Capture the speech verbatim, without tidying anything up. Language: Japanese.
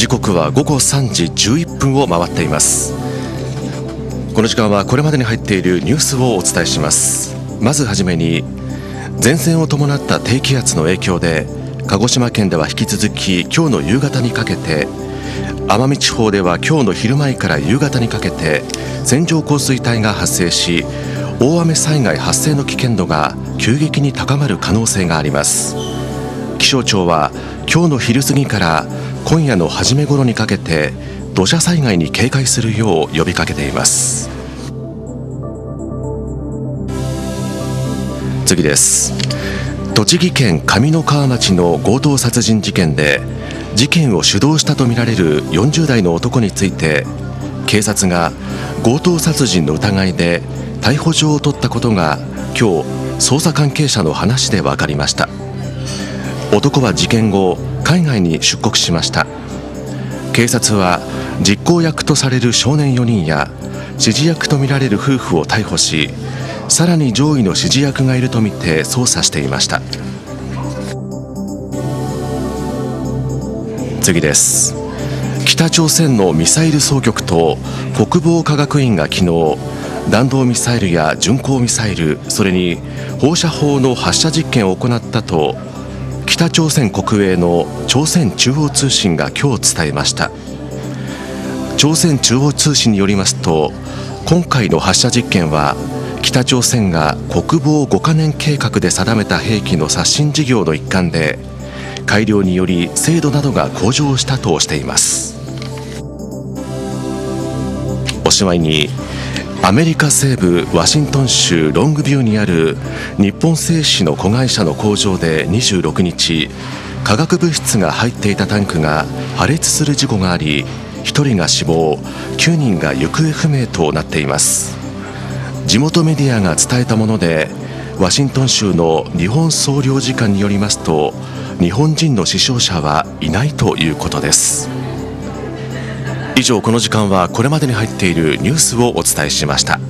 刻はごごさんじじゅういっぷんを回っています。この時間はこれまでに入っているニュースをお伝えします。まずはじめに、前線を伴った低気圧の影響で鹿児島県では引き続き今日の夕方にかけて、奄美地方では今日の昼前から夕方にかけて線状降水帯が発生し、大雨災害発生の危険度が急激に高まる可能性があります。気象庁は今日の昼過ぎから今夜の初め頃にかけて土砂災害に警戒するよう呼びかけています。次です。栃木県上三川町の強盗殺人事件で、事件を主導したとみられるよんじゅう代の男について、警察が強盗殺人の疑いで逮捕状を取ったことが今日、捜査関係者の話で分かりました。男は事件後、海外に出国しました。警察は実行役とされる少年よにんや指示役とみられる夫婦を逮捕し、さらに上位の指示役がいるとみて捜査していました。次です。北朝鮮のミサイル総局と国防科学院が昨日、弾道ミサイルや巡航ミサイル、それに放射砲の発射実験を行ったと北朝鮮国営の朝鮮中央通信が今日伝えました。朝鮮中央通信によりますと、今回の発射実験は北朝鮮が国防ごかねん計画で定めた兵器の刷新事業の一環で、改良により精度などが向上したとしています。おしまいに、アメリカ西部ワシントン州ロングビューにある日本製紙の子会社の工場でにじゅうろくにち、化学物質が入っていたタンクが破裂する事故があり、ひとりが死亡、きゅうにんが行方不明となっています。地元メディアが伝えたもので、ワシントン州の日本総領事館によりますと、日本人の死傷者はいないということです。以上、この時間はこれまでに入っているニュースをお伝えしました。